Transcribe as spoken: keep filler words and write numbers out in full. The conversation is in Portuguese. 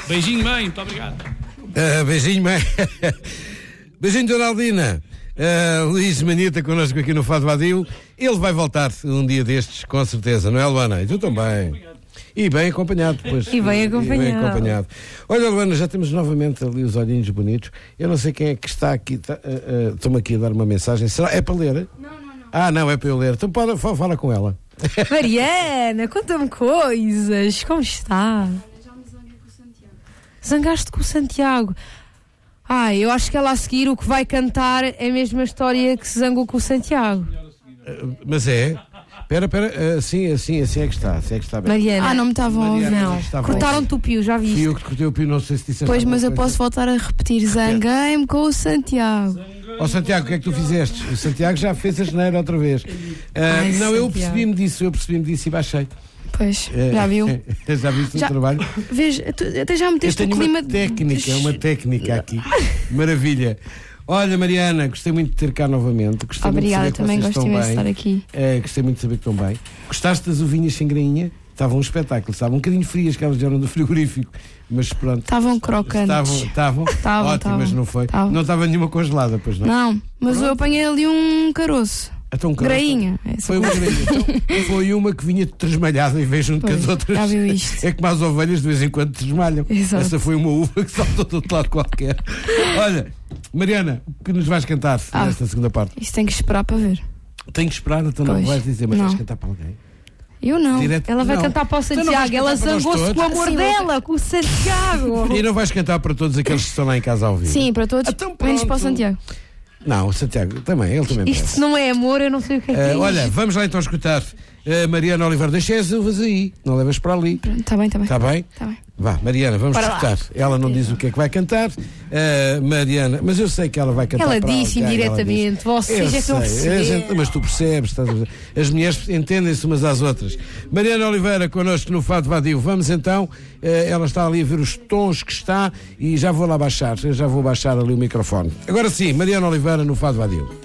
Beijinho, mãe, muito obrigado. Uh, beijinho, mãe. Beijinho, Dona Aldina. Uh, Luís Manita connosco aqui no Fado Vadio. Ele vai voltar um dia destes, com certeza, não é, Luana? E tu também. E bem acompanhado, pois. E bem acompanhado. E bem acompanhado. Olha, Luana, já temos novamente ali os olhinhos bonitos. Eu não sei quem é que está aqui. Tá, uh, uh, Estou-me aqui a dar uma mensagem. Será? É para ler? Não, não, não. Ah, não, é para eu ler. Então pode, fala, fala com ela. Mariana, conta-me coisas. Como está? Já me zanguei com o Santiago. Zangaste com o Santiago. Ai, eu acho que ela a seguir o que vai cantar é a mesma história que se zangou com o Santiago. Uh, mas é? Espera, espera, assim, assim, assim é que está, assim é que está bem. Mariana. Ah, não me estavam a ouvir. Não, cortaram-te o pio, já viste? Fui eu que te cortei o pio, não sei se disseste. Pois, mas eu coisa. posso voltar a repetir. Zanguei-me com o Santiago. Ó oh, Santiago, o que é que tu fizeste? O Santiago já fez a geneira outra vez. Uh, Ai, não, eu Santiago. percebi-me disso, eu percebi-me disso e baixei. Pois, Uh, já viu? já viste Já- o trabalho? Vês, tu até já Eu meteste o tenho clima uma técnica, uma técnica aqui. Maravilha. Olha, Mariana, gostei muito de ter cá novamente. Gostei Obrigada, muito de saber também que vocês gosto estão imenso de bem. estar aqui. Uh, gostei muito de saber que estão bem. Gostaste das ovinhas sem grainha? Estavam um espetáculo, estavam um bocadinho frias, que elas eram do frigorífico, mas pronto. Estavam crocantes. Estavam, estavam, Estavam, ótimas, estavam. não foi? Estavam. Não estava nenhuma congelada, pois não? Não, mas Pronto. eu apanhei ali um caroço. Então, claro, Grainha. Essa Foi uma, coisa. grainha. Então, foi uma que vinha tresmalhada em vez junto com Pois, as outras. já viu isto. É como as ovelhas de vez em quando tresmalham. Exato. Essa foi uma uva que saltou do outro lado qualquer. Olha, Mariana, o que nos vais cantar Ah. nesta segunda parte? Isso tem que esperar para ver. Tenho que esperar, então não Pois, vais dizer, mas não. vais cantar para alguém. Eu não. Direto- Ela vai Não. cantar para o Então não vais Santiago. Ela cantar para nós zangou-se todos? com o amor Sim, dela, com o Santiago. E não vais cantar para todos aqueles que estão lá em casa a ouvir? Sim, para todos, Então, menos para o pronto. Santiago. Não, o Santiago também, ele também Isto merece. se não é amor, eu não sei o que é que é. Uh, olha, vamos lá então escutar uh, Mariana Oliveira. Deixa as uvas aí, não levas para ali. Está bem, está bem. Está bem? Tá bem. Vá, Mariana, vamos Bora lá. escutar. Ela não diz o que é que vai cantar. Uh, Mariana, mas eu sei que ela vai cantar. Ela para disse alguém, indiretamente, ela diz. vocês Eu é que não sei, a perceberam. gente- mas tu percebes, estás a ver? As mulheres entendem-se umas às outras. Mariana Oliveira connosco no Fado Vadio. Vamos então, uh, ela está ali a ver os tons que está e já vou lá baixar, eu já vou baixar ali o microfone. Agora sim, Mariana Oliveira no Fado Vadio.